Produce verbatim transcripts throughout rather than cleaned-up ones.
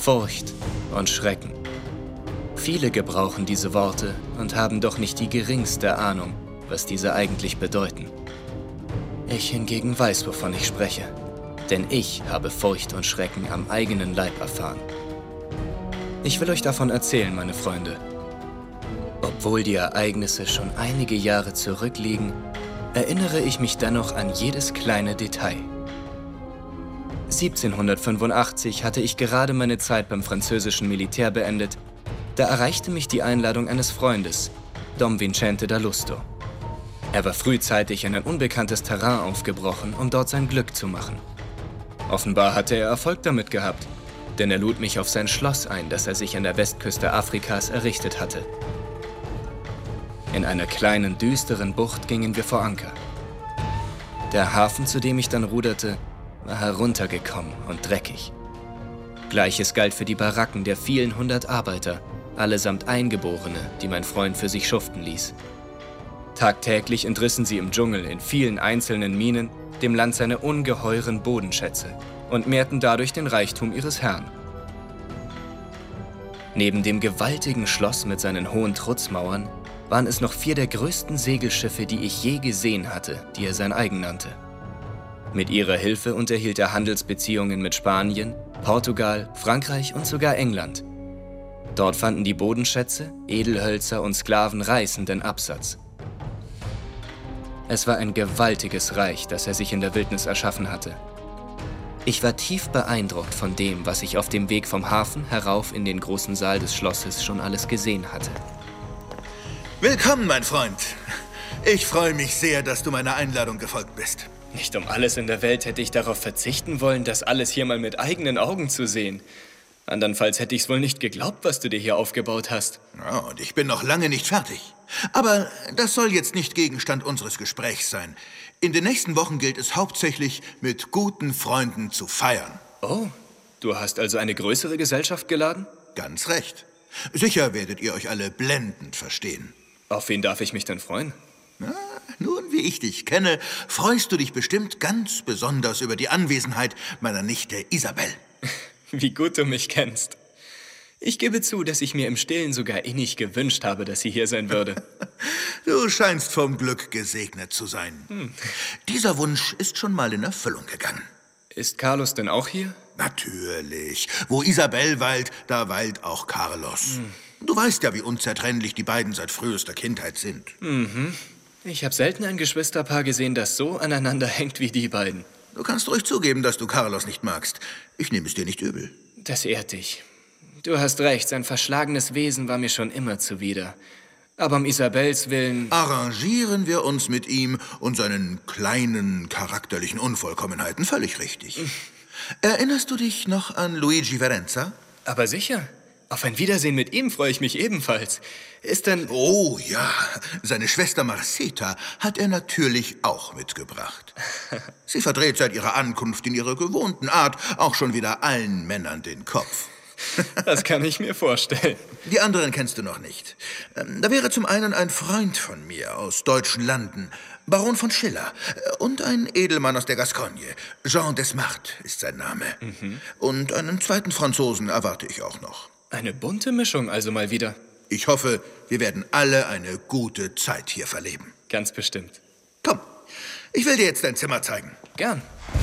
Furcht und Schrecken. Viele gebrauchen diese Worte und haben doch nicht die geringste Ahnung, was diese eigentlich bedeuten. Ich hingegen weiß, wovon ich spreche, denn ich habe Furcht und Schrecken am eigenen Leib erfahren. Ich will euch davon erzählen, meine Freunde. Obwohl die Ereignisse schon einige Jahre zurückliegen, erinnere ich mich dennoch an jedes kleine Detail. siebzehnhundertfünfundachtzig hatte ich gerade meine Zeit beim französischen Militär beendet. Da erreichte mich die Einladung eines Freundes, Dom Vincente da Lusto. Er war frühzeitig in ein unbekanntes Terrain aufgebrochen, um dort sein Glück zu machen. Offenbar hatte er Erfolg damit gehabt, denn er lud mich auf sein Schloss ein, das er sich an der Westküste Afrikas errichtet hatte. In einer kleinen, düsteren Bucht gingen wir vor Anker. Der Hafen, zu dem ich dann ruderte, war heruntergekommen und dreckig. Gleiches galt für die Baracken der vielen hundert Arbeiter, allesamt Eingeborene, die mein Freund für sich schuften ließ. Tagtäglich entrissen sie im Dschungel in vielen einzelnen Minen dem Land seine ungeheuren Bodenschätze und mehrten dadurch den Reichtum ihres Herrn. Neben dem gewaltigen Schloss mit seinen hohen Trutzmauern waren es noch vier der größten Segelschiffe, die ich je gesehen hatte, die er sein eigen nannte. Mit ihrer Hilfe unterhielt er Handelsbeziehungen mit Spanien, Portugal, Frankreich und sogar England. Dort fanden die Bodenschätze, Edelhölzer und Sklaven reißenden Absatz. Es war ein gewaltiges Reich, das er sich in der Wildnis erschaffen hatte. Ich war tief beeindruckt von dem, was ich auf dem Weg vom Hafen herauf in den großen Saal des Schlosses schon alles gesehen hatte. Willkommen, mein Freund. Ich freue mich sehr, dass du meiner Einladung gefolgt bist. Nicht um alles in der Welt hätte ich darauf verzichten wollen, das alles hier mal mit eigenen Augen zu sehen. Andernfalls hätte ich es wohl nicht geglaubt, was du dir hier aufgebaut hast. Ja, und ich bin noch lange nicht fertig. Aber das soll jetzt nicht Gegenstand unseres Gesprächs sein. In den nächsten Wochen gilt es hauptsächlich, mit guten Freunden zu feiern. Oh, du hast also eine größere Gesellschaft geladen? Ganz recht. Sicher werdet ihr euch alle blendend verstehen. Auf wen darf ich mich denn freuen? Na, nun, wie ich dich kenne, freust du dich bestimmt ganz besonders über die Anwesenheit meiner Nichte Isabel. Wie gut du mich kennst. Ich gebe zu, dass ich mir im Stillen sogar innig gewünscht habe, dass sie hier sein würde. Du scheinst vom Glück gesegnet zu sein. Hm. Dieser Wunsch ist schon mal in Erfüllung gegangen. Ist Carlos denn auch hier? Natürlich. Wo Isabel weilt, da weilt auch Carlos. Hm. Du weißt ja, wie unzertrennlich die beiden seit frühester Kindheit sind. Mhm. Ich habe selten ein Geschwisterpaar gesehen, das so aneinander hängt wie die beiden. Du kannst ruhig zugeben, dass du Carlos nicht magst. Ich nehme es dir nicht übel. Das ehrt dich. Du hast recht, sein verschlagenes Wesen war mir schon immer zuwider. Aber um Isabels Willen... Arrangieren wir uns mit ihm und seinen kleinen charakterlichen Unvollkommenheiten völlig richtig. Erinnerst du dich noch an Luigi Verenza? Aber sicher. Auf ein Wiedersehen mit ihm freue ich mich ebenfalls. Ist denn... Oh ja, seine Schwester Marceta hat er natürlich auch mitgebracht. Sie verdreht seit ihrer Ankunft in ihrer gewohnten Art auch schon wieder allen Männern den Kopf. Das kann ich mir vorstellen. Die anderen kennst du noch nicht. Da wäre zum einen ein Freund von mir aus deutschen Landen, Baron von Schiller, und ein Edelmann aus der Gascogne. Jean Desmartes ist sein Name. Mhm. Und einen zweiten Franzosen erwarte ich auch noch. Eine bunte Mischung also mal wieder. Ich hoffe, wir werden alle eine gute Zeit hier verleben. Ganz bestimmt. Komm, ich will dir jetzt dein Zimmer zeigen. Gern.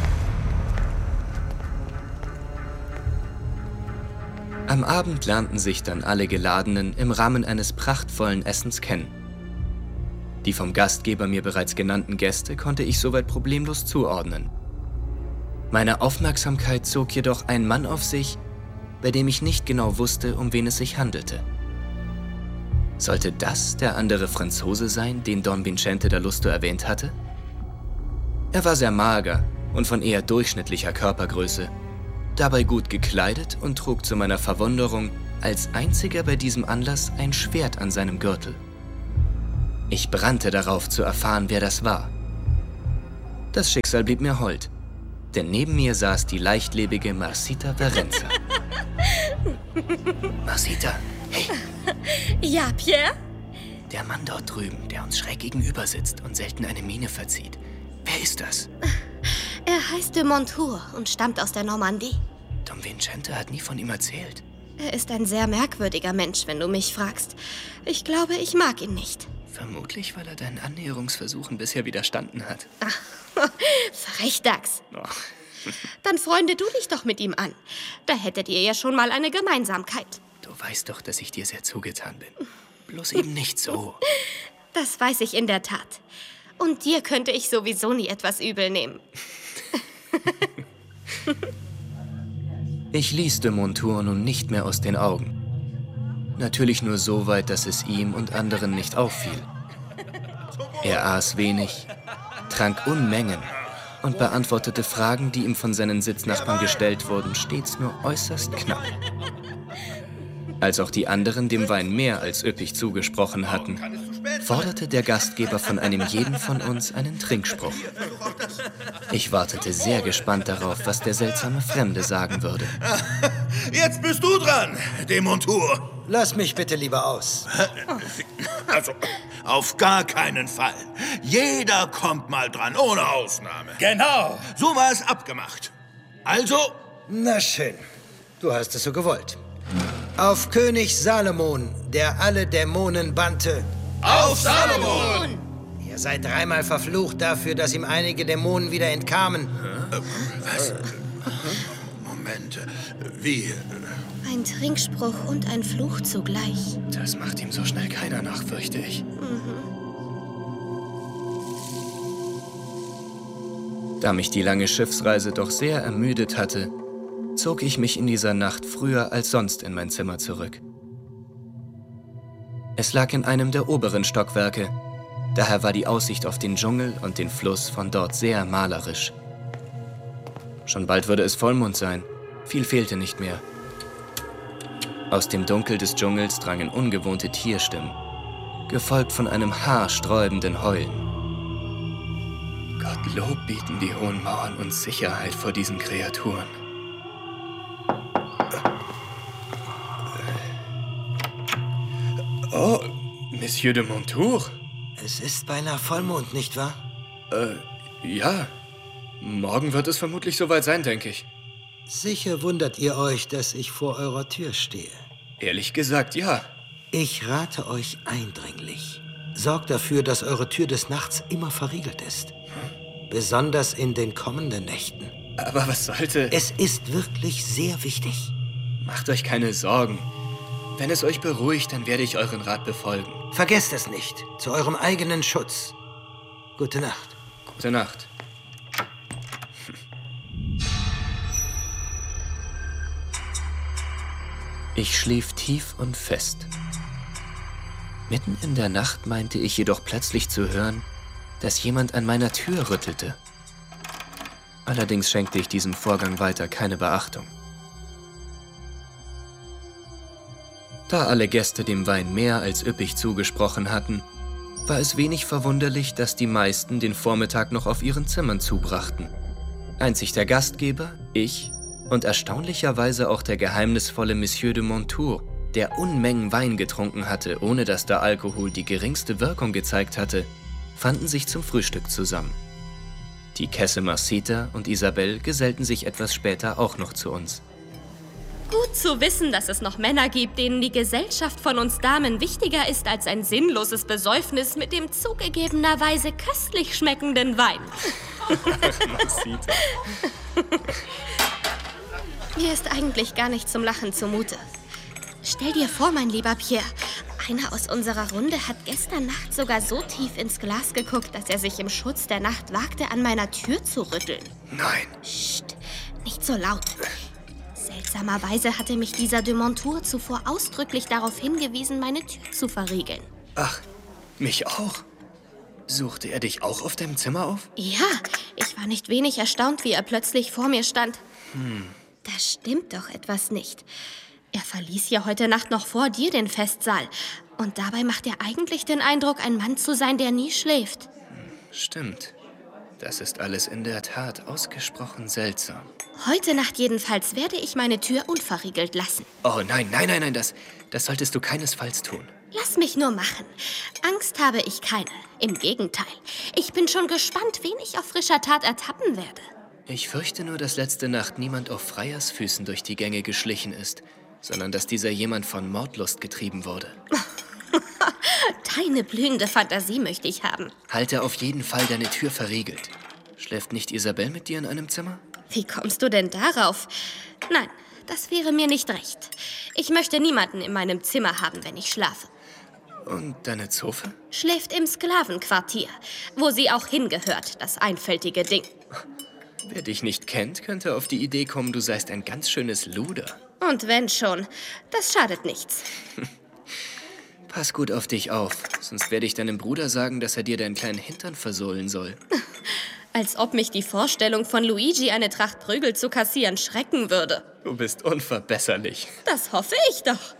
Am Abend lernten sich dann alle Geladenen im Rahmen eines prachtvollen Essens kennen. Die vom Gastgeber mir bereits genannten Gäste konnte ich soweit problemlos zuordnen. Meine Aufmerksamkeit zog jedoch ein Mann auf sich, bei dem ich nicht genau wusste, um wen es sich handelte. Sollte das der andere Franzose sein, den Don Vincente da Lusto erwähnt hatte? Er war sehr mager und von eher durchschnittlicher Körpergröße, dabei gut gekleidet und trug zu meiner Verwunderung als einziger bei diesem Anlass ein Schwert an seinem Gürtel. Ich brannte darauf zu erfahren, wer das war. Das Schicksal blieb mir hold, denn neben mir saß die leichtlebige Marceta Verenza. Marceta, hey. Ja, Pierre? Der Mann dort drüben, der uns schräg gegenüber sitzt und selten eine Miene verzieht. Wer ist das? Er heißt de Montour und stammt aus der Normandie. Dom Dom Vincente hat nie von ihm erzählt. Er ist ein sehr merkwürdiger Mensch, wenn du mich fragst. Ich glaube, ich mag ihn nicht. Vermutlich, weil er deinen Annäherungsversuchen bisher widerstanden hat. Ach, Frechdachs. Oh. Dann freunde du dich doch mit ihm an. Da hättet ihr ja schon mal eine Gemeinsamkeit. Du weißt doch, dass ich dir sehr zugetan bin. Bloß eben nicht so. Das weiß ich in der Tat. Und dir könnte ich sowieso nie etwas übel nehmen. Ich ließ de Montour nun nicht mehr aus den Augen. Natürlich nur so weit, dass es ihm und anderen nicht auffiel. Er aß wenig, trank Unmengen und beantwortete Fragen, die ihm von seinen Sitznachbarn gestellt wurden, stets nur äußerst knapp. Als auch die anderen dem Wein mehr als üppig zugesprochen hatten, forderte der Gastgeber von einem jeden von uns einen Trinkspruch. Ich wartete sehr gespannt darauf, was der seltsame Fremde sagen würde. Jetzt bist du dran, de Montour. Lass mich bitte lieber aus. Also, auf gar keinen Fall. Jeder kommt mal dran, ohne Ausnahme. Genau. So war es abgemacht. Also, Na schön, du hast es so gewollt. Auf König Salomon, der alle Dämonen bannte. auf Salomon! Ihr seid dreimal verflucht dafür, dass ihm einige Dämonen wieder entkamen. Was? Moment, wie? Ein Trinkspruch und ein Fluch zugleich. Das macht ihm so schnell keiner nach, fürchte ich. Da mich die lange Schiffsreise doch sehr ermüdet hatte, zog ich mich in dieser Nacht früher als sonst in mein Zimmer zurück. Es lag in einem der oberen Stockwerke, daher war die Aussicht auf den Dschungel und den Fluss von dort sehr malerisch. Schon bald würde es Vollmond sein, viel fehlte nicht mehr. Aus dem Dunkel des Dschungels drangen ungewohnte Tierstimmen, gefolgt von einem haarsträubenden Heulen. Gottlob bieten die hohen Mauern uns Sicherheit vor diesen Kreaturen. Oh, Monsieur de Montour? Es ist beinahe Vollmond, nicht wahr? Äh, ja. Morgen wird es vermutlich soweit sein, denke ich. Sicher wundert ihr euch, dass ich vor eurer Tür stehe. Ehrlich gesagt, ja. Ich rate euch eindringlich. Sorgt dafür, dass eure Tür des Nachts immer verriegelt ist. Besonders in den kommenden Nächten. Aber was sollte... Es ist wirklich sehr wichtig. Macht euch keine Sorgen. Wenn es euch beruhigt, dann werde ich euren Rat befolgen. Vergesst es nicht, zu eurem eigenen Schutz. Gute Nacht. Gute Nacht. Ich schlief tief und fest. Mitten in der Nacht meinte ich jedoch plötzlich zu hören, dass jemand an meiner Tür rüttelte. Allerdings schenkte ich diesem Vorgang weiter keine Beachtung. Da alle Gäste dem Wein mehr als üppig zugesprochen hatten, war es wenig verwunderlich, dass die meisten den Vormittag noch auf ihren Zimmern zubrachten. Einzig der Gastgeber, ich und erstaunlicherweise auch der geheimnisvolle Monsieur de Montour, der Unmengen Wein getrunken hatte, ohne dass der Alkohol die geringste Wirkung gezeigt hatte, fanden sich zum Frühstück zusammen. Die Kesse Marcita und Isabelle gesellten sich etwas später auch noch zu uns. Gut zu wissen, dass es noch Männer gibt, denen die Gesellschaft von uns Damen wichtiger ist als ein sinnloses Besäufnis mit dem zugegebenerweise köstlich schmeckenden Wein. Marcita. Mir ist eigentlich gar nicht zum Lachen zumute. Stell dir vor, mein lieber Pierre, einer aus unserer Runde hat gestern Nacht sogar so tief ins Glas geguckt, dass er sich im Schutz der Nacht wagte, an meiner Tür zu rütteln. Nein. Psst, nicht so laut. Seltsamerweise hatte mich dieser de Montour zuvor ausdrücklich darauf hingewiesen, meine Tür zu verriegeln. Ach, mich auch? Suchte er dich auch auf deinem Zimmer auf? Ja, ich war nicht wenig erstaunt, wie er plötzlich vor mir stand. Hm. Da stimmt doch etwas nicht. Er verließ ja heute Nacht noch vor dir den Festsaal. Und dabei macht er eigentlich den Eindruck, ein Mann zu sein, der nie schläft. Stimmt. Das ist alles in der Tat ausgesprochen seltsam. Heute Nacht jedenfalls werde ich meine Tür unverriegelt lassen. Oh nein, nein, nein, nein, das, das solltest du keinesfalls tun. Lass mich nur machen. Angst habe ich keine. Im Gegenteil. Ich bin schon gespannt, wen ich auf frischer Tat ertappen werde. Ich fürchte nur, dass letzte Nacht niemand auf Freiersfüßen durch die Gänge geschlichen ist, sondern dass dieser jemand von Mordlust getrieben wurde. Deine blühende Fantasie möchte ich haben. Halte auf jeden Fall deine Tür verriegelt. Schläft nicht Isabel mit dir in einem Zimmer? Wie kommst du denn darauf? Nein, das wäre mir nicht recht. Ich möchte niemanden in meinem Zimmer haben, wenn ich schlafe. Und deine Zofe? Schläft im Sklavenquartier, wo sie auch hingehört, das einfältige Ding. Wer dich nicht kennt, könnte auf die Idee kommen, du seist ein ganz schönes Luder. Und wenn schon, das schadet nichts. Pass gut auf dich auf, sonst werde ich deinem Bruder sagen, dass er dir deinen kleinen Hintern versohlen soll. Als ob mich die Vorstellung von Luigi, eine Tracht Prügel zu kassieren, schrecken würde. Du bist unverbesserlich. Das hoffe ich doch.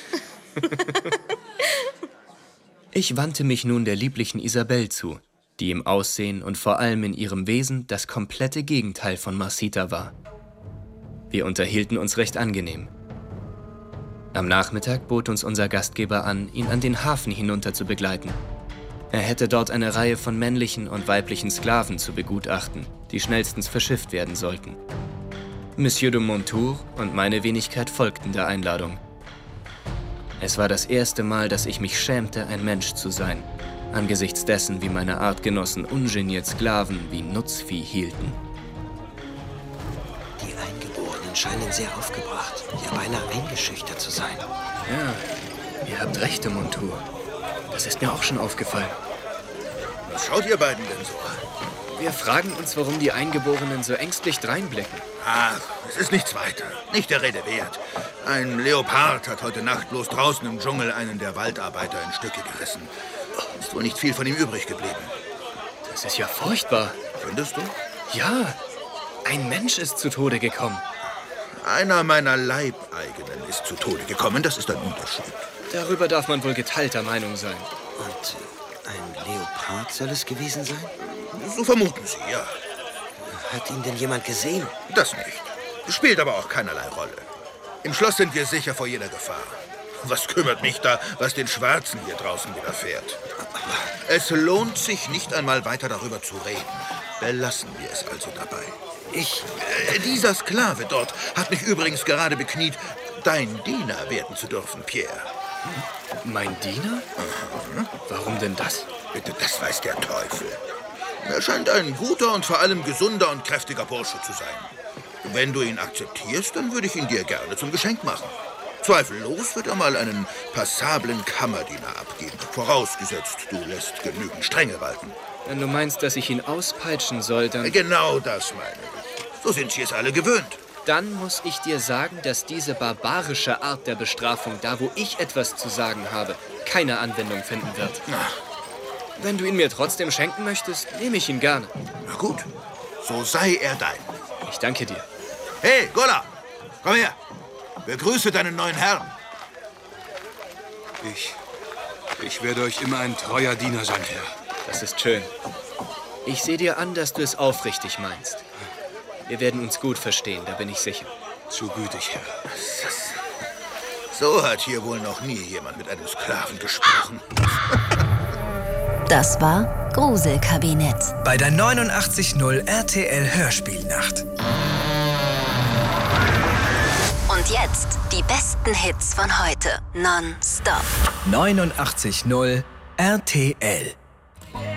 Ich wandte mich nun der lieblichen Isabel zu, die im Aussehen und vor allem in ihrem Wesen das komplette Gegenteil von Marcita war. Wir unterhielten uns recht angenehm. Am Nachmittag bot uns unser Gastgeber an, ihn an den Hafen hinunter zu begleiten. Er hätte dort eine Reihe von männlichen und weiblichen Sklaven zu begutachten, die schnellstens verschifft werden sollten. Monsieur de Montour und meine Wenigkeit folgten der Einladung. Es war das erste Mal, dass ich mich schämte, ein Mensch zu sein, angesichts dessen, wie meine Artgenossen ungeniert Sklaven wie Nutzvieh hielten. Die Eingeborenen scheinen sehr aufgebracht, ja beinahe eingeschüchtert zu sein. Ja, ihr habt recht, de Montour. Das ist mir auch schon aufgefallen. Was schaut ihr beiden denn so an? Wir fragen uns, warum die Eingeborenen so ängstlich dreinblicken. Ach, es ist nichts weiter. Nicht der Rede wert. Ein Leopard hat heute Nacht bloß draußen im Dschungel einen der Waldarbeiter in Stücke gerissen. Ist wohl nicht viel von ihm übrig geblieben. Das ist ja furchtbar. Findest du? Ja, ein Mensch ist zu Tode gekommen. Einer meiner Leibeigenen ist zu Tode gekommen. Das ist ein Unterschied. Darüber darf man wohl geteilter Meinung sein. Und äh, ein Leopard soll es gewesen sein? So vermuten Sie, ja. Hat ihn denn jemand gesehen? Das nicht. Spielt aber auch keinerlei Rolle. Im Schloss sind wir sicher vor jeder Gefahr. Was kümmert mich da, was den Schwarzen hier draußen widerfährt? Es lohnt sich nicht einmal weiter darüber zu reden. Belassen wir es also dabei. Ich... Äh, dieser Sklave dort hat mich übrigens gerade bekniet, dein Diener werden zu dürfen, Pierre. Mein Diener? Warum denn das? Bitte, das weiß der Teufel. Er scheint ein guter und vor allem gesunder und kräftiger Bursche zu sein. Wenn du ihn akzeptierst, dann würde ich ihn dir gerne zum Geschenk machen. Zweifellos wird er mal einen passablen Kammerdiener abgeben. Vorausgesetzt, du lässt genügend Strenge walten. Wenn du meinst, dass ich ihn auspeitschen soll, dann... Genau das meine ich. So sind sie es alle gewöhnt. Dann muss ich dir sagen, dass diese barbarische Art der Bestrafung, da wo ich etwas zu sagen habe, keine Anwendung finden wird. Ach. Wenn du ihn mir trotzdem schenken möchtest, nehme ich ihn gerne. Na gut, so sei er dein. Ich danke dir. Hey, Gola, komm her. Begrüße deinen neuen Herrn. Ich... Ich werde euch immer ein treuer Diener sein, Herr. Das ist schön. Ich sehe dir an, dass du es aufrichtig meinst. Wir werden uns gut verstehen, da bin ich sicher. Zu gütig, Herr. So hat hier wohl noch nie jemand mit einem Sklaven gesprochen. Das war Gruselkabinett. Bei der neunundachtzig Komma null R T L Hörspielnacht. Und jetzt die besten Hits von heute. Non-stop. neunundachtzig Komma null R T L